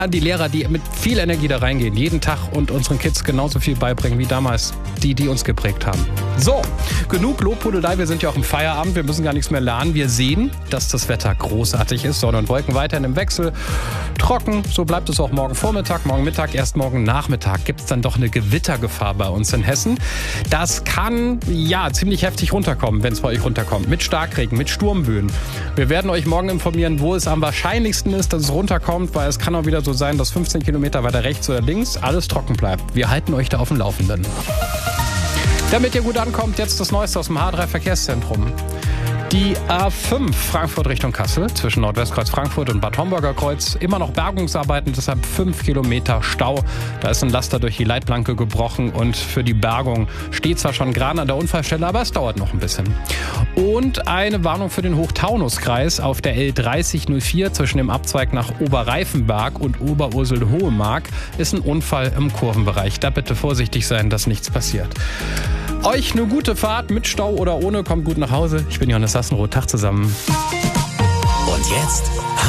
Die Lehrer, die mit viel Energie da reingehen, jeden Tag und unseren Kids genauso viel beibringen wie damals die uns geprägt haben. So, genug Lobhudelei, wir sind ja auch im Feierabend, wir müssen gar nichts mehr lernen. Wir sehen, dass das Wetter großartig ist, Sonne und Wolken weiterhin im Wechsel. Trocken, so bleibt es auch morgen Vormittag, morgen Mittag, erst morgen Nachmittag gibt es dann doch eine Gewittergefahr bei uns in Hessen. Das kann, ja, ziemlich heftig runterkommen, wenn es bei euch runterkommt. Mit Starkregen, mit Sturmböen. Wir werden euch morgen informieren, wo es am wahrscheinlichsten ist, dass es runterkommt, weil es kann auch wieder so sein, dass 15 Kilometer weiter rechts oder links alles trocken bleibt. Wir halten euch da auf dem Laufenden. Damit ihr gut ankommt, jetzt das Neueste aus dem H3 Verkehrszentrum. Die A5 Frankfurt Richtung Kassel zwischen Nordwestkreuz Frankfurt und Bad Homburger Kreuz. Immer noch Bergungsarbeiten, deshalb 5 Kilometer Stau. Da ist ein Laster durch die Leitplanke gebrochen und für die Bergung steht zwar schon gerade an der Unfallstelle, aber es dauert noch ein bisschen. Und eine Warnung für den Hochtaunuskreis auf der L3004 zwischen dem Abzweig nach Oberreifenberg und Oberursel-Hohemark ist ein Unfall im Kurvenbereich. Da bitte vorsichtig sein, dass nichts passiert. Euch eine gute Fahrt mit Stau oder ohne, kommt gut nach Hause. Ich bin Johannes Sassenroth, Tag zusammen. Und jetzt